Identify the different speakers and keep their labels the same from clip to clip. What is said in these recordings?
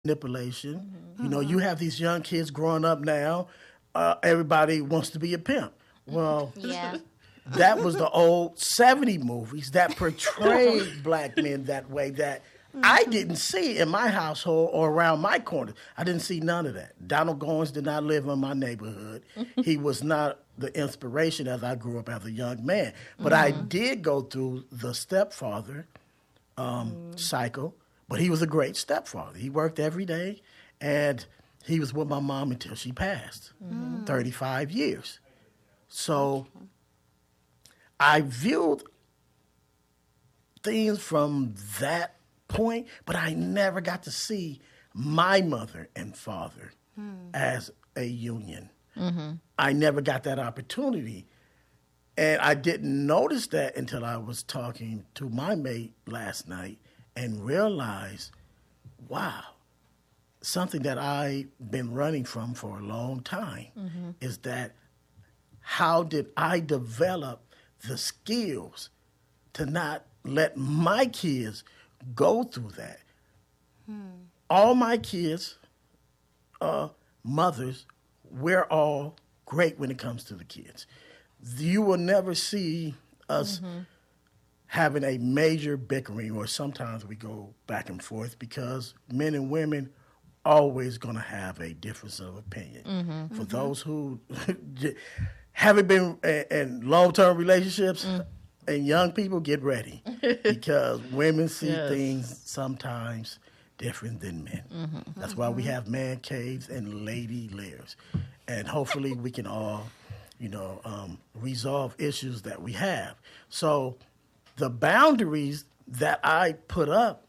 Speaker 1: manipulation. You know, you have these young kids growing up now. Everybody wants to be a pimp. Well,
Speaker 2: Yeah.
Speaker 1: that was the old 70 movies that portrayed black men that way that I didn't see in my household or around my corner. I didn't see none of that. Donald Goins did not live in my neighborhood. He was not the inspiration as I grew up as a young man. But I did go through the stepfather cycle, but he was a great stepfather. He worked every day, and he was with my mom until she passed, 35 years. So I viewed things from that point, but I never got to see my mother and father as a union. I never got that opportunity. And I didn't notice that until I was talking to my mate last night and realized, wow, something that I've been running from for a long time is that how did I develop the skills to not let my kids go through that? All my kids, mothers, we're all great when it comes to the kids. You will never see us having a major bickering, or sometimes we go back and forth because men and women always going to have a difference of opinion. For those who haven't been in long-term relationships, and young people, get ready because women see things sometimes different than men. That's why we have man caves and lady lairs. And hopefully we can all, resolve issues that we have. So the boundaries that I put up,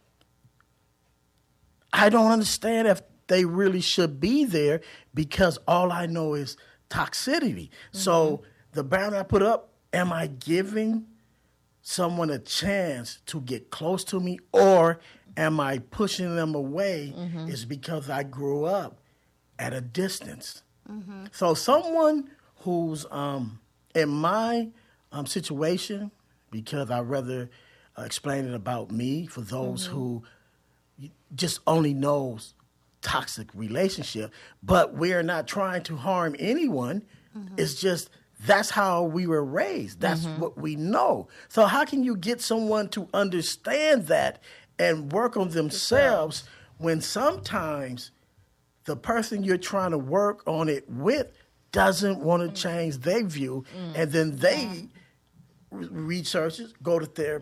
Speaker 1: I don't understand if they really should be there because all I know is toxicity. So the boundary I put up, am I giving someone a chance to get close to me, or am I pushing them away is because I grew up at a distance. So someone who's in my situation, because I'd rather explain it about me for those who just only knows toxic relationship, but we're not trying to harm anyone. It's just that's how we were raised. That's what we know. So how can you get someone to understand that and work on themselves when sometimes the person you're trying to work on it with doesn't want to change their view, and then they research it, go to